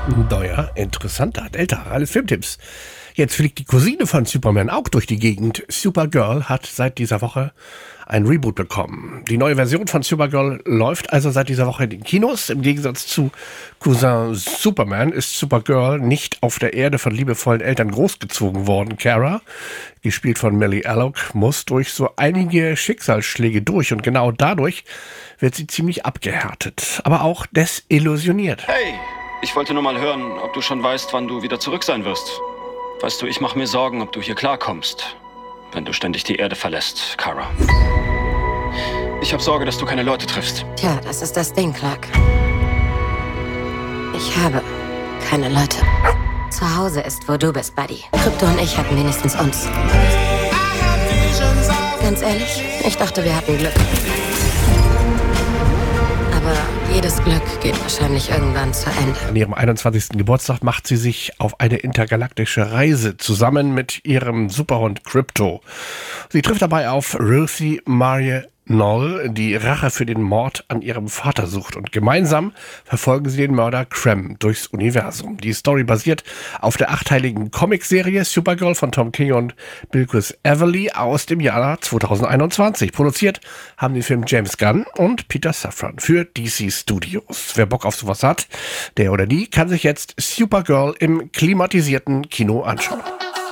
Neuer, interessanter, älter, alles Filmtipps. Jetzt fliegt die Cousine von Superman auch durch die Gegend. Supergirl hat seit dieser Woche ein Reboot bekommen. Die neue Version von Supergirl läuft also seit dieser Woche in den Kinos. Im Gegensatz zu Cousin Superman ist Supergirl nicht auf der Erde von liebevollen Eltern großgezogen worden. Kara, gespielt von Millie Alcock, muss durch so einige Schicksalsschläge durch und genau dadurch wird sie ziemlich abgehärtet, aber auch desillusioniert. Hey, ich wollte nur mal hören, ob du schon weißt, wann du wieder zurück sein wirst. Weißt du, ich mache mir Sorgen, ob du hier klarkommst, wenn du ständig die Erde verlässt, Kara. Ich habe Sorge, dass du keine Leute triffst. Tja, das ist das Ding, Clark. Ich habe keine Leute. Zu Hause ist, wo du bist, Buddy. Krypto und ich hatten wenigstens uns. Ganz ehrlich, ich dachte, wir hatten Glück. Aber jedes Glück geht wahrscheinlich irgendwann zu Ende. An ihrem 21. Geburtstag macht sie sich auf eine intergalaktische Reise zusammen mit ihrem Superhund Krypto. Sie trifft dabei auf Ruthie Marie Noll, die Rache für den Mord an ihrem Vater sucht, und gemeinsam verfolgen sie den Mörder Krem durchs Universum. Die Story basiert auf der 8-teiligen Comicserie Supergirl von Tom King und Bilquis Evely aus dem Jahr 2021. Produziert haben den Film James Gunn und Peter Safran für DC Studios. Wer Bock auf sowas hat, der oder die kann sich jetzt Supergirl im klimatisierten Kino anschauen.